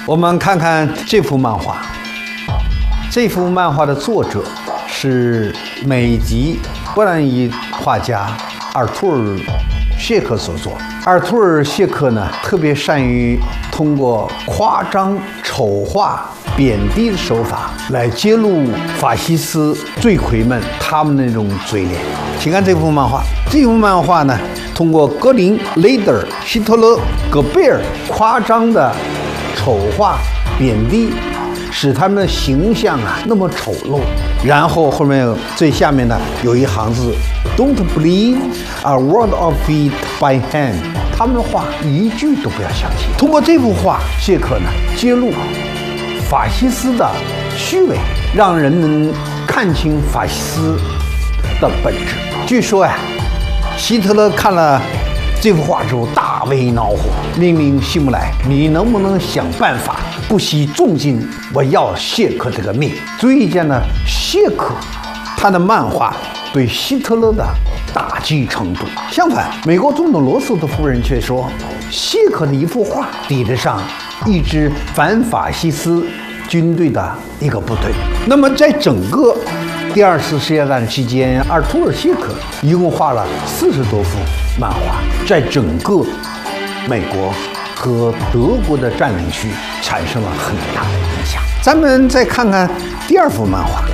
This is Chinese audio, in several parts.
我们看看这幅漫画。这幅漫画的作者是美籍波兰裔画家阿尔图尔·谢克所作。阿尔图尔·谢克呢，特别善于通过夸张、丑化、贬低的手法来揭露法西斯罪魁们他们的那种嘴脸。请看这幅漫画。这幅漫画呢，通过格林、雷德尔、希特勒、戈贝尔夸张的丑化、贬低，使他们的形象那么丑陋。然后后面最下面呢有一行字 ：Don't believe a word of it by hand。他们的话一句都不要相信。通过这幅画，谢克呢揭露法西斯的虚伪，让人们看清法西斯的本质。据说希特勒看了这幅画之后大为恼火，命令希姆莱：“你能不能想办法不惜重金，我要谢克这个命？”足以见呢，谢克他的漫画对希特勒的打击程度。相反，美国总统罗斯福的夫人却说，谢克的一幅画抵得上一支反法西斯军队的一个部队。那么在整个第二次世界大战期间，阿尔图尔·谢克一共画了40多幅漫画，在整个美国和德国的占领区产生了很大的影响。咱们再看看第二幅漫画。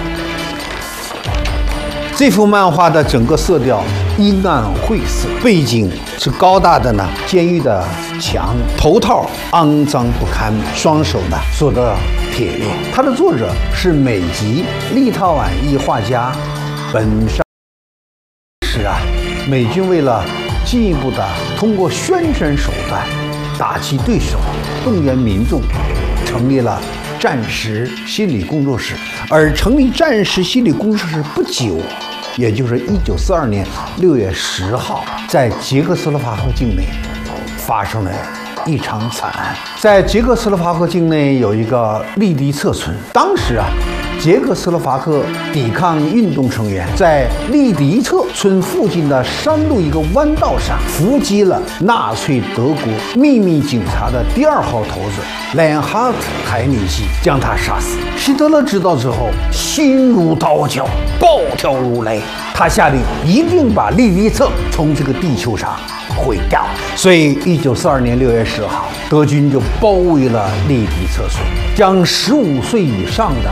这幅漫画的整个色调阴暗晦涩，背景是高大的监狱的墙，头套肮脏不堪，双手锁得铁链。它的作者是美籍立陶宛裔画家本沙。美军为了进一步通过宣传手段打击对手，动员民众，成立了战时心理工作室。而成立战时心理工作室不久，也就是1942年6月10号，在捷克斯洛伐克境内发生了一场惨案。在捷克斯洛伐克境内有一个利迪策村，当时捷克斯洛伐克抵抗运动成员在利迪策村附近的山路一个弯道上伏击了纳粹德国秘密警察的第2号头子莱恩哈特·海尼希，将他杀死。希特勒知道之后，心如刀绞，暴跳如雷，他下令一定把利迪策从这个地球上毁掉。所以1942年6月10号，德军就包围了利迪策村，将15岁以上的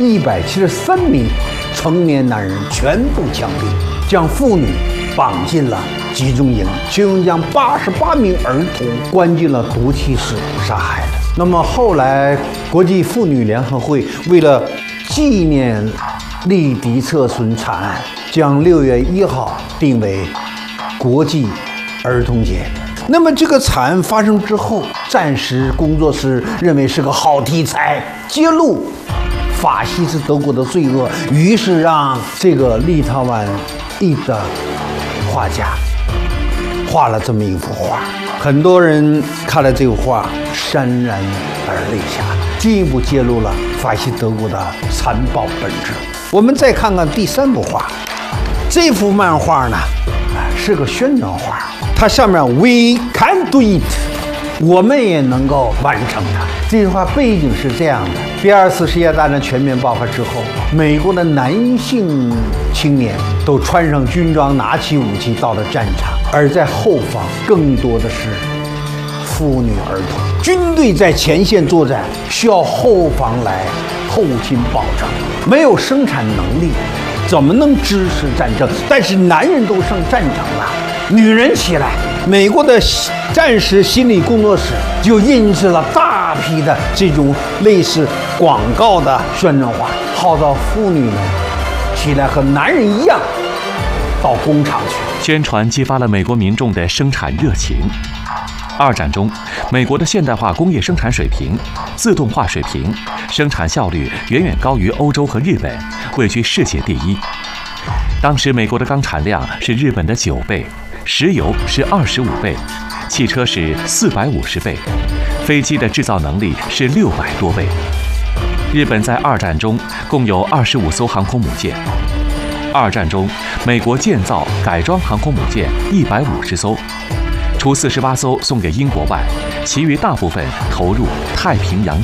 173名成年男人全部枪毙，将妇女绑进了集中营，其中将88名儿童关进了毒气室杀害了。那么后来，国际妇女联合会为了纪念利迪策村惨案，将6月1号定为国际儿童节。那么这个惨案发生之后，战时工作室认为是个好题材，揭露法西斯德国的罪恶，于是让这个立陶宛裔的画家画了这么一幅画。很多人看了这幅画潸然而泪下，进一步揭露了法西德国的残暴本质。我们再看看第3幅画。这幅漫画呢是个宣传画，它上面 We can do it， 我们也能够完成它。这句话背景是这样的：第2次世界大战全面爆发之后，美国的男性青年都穿上军装，拿起武器到了战场，而在后方更多的是妇女儿童。军队在前线作战，需要后方来后勤保障，没有生产能力，怎么能支持战争？但是男人都上战场了，女人起来。美国的战时心理工作室就印制了大批的这种类似广告的宣传画，号召妇女们起来和男人一样到工厂去。 宣传激发了美国民众的生产热情。2战中，美国的现代化工业生产水平、自动化水平、生产效率远远高于欧洲和日本，位居世界第一。当时美国的钢产量是日本的9倍，石油是25倍，汽车是450倍，飞机的制造能力是600多倍。日本在2战中共有25艘航空母舰。2战中，美国建造、改装航空母舰150艘。除48艘送给英国外，其余大部分投入太平洋。